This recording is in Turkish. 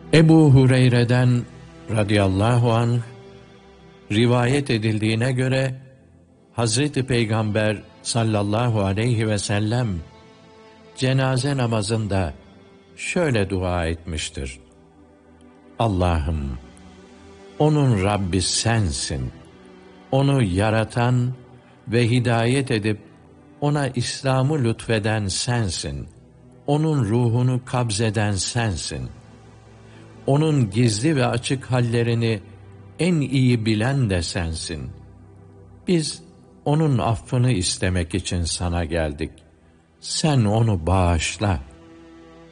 Ebu Hureyre'den radıyallahu anh rivayet edildiğine göre Hazreti Peygamber sallallahu aleyhi ve sellem cenaze namazında şöyle dua etmiştir: Allah'ım, onun Rabbi sensin. Onu yaratan ve hidayet edip ona İslam'ı lütfeden sensin. Onun ruhunu kabzeden sensin. Onun gizli ve açık hallerini en iyi bilen de sensin. Biz onun affını istemek için sana geldik. Sen onu bağışla.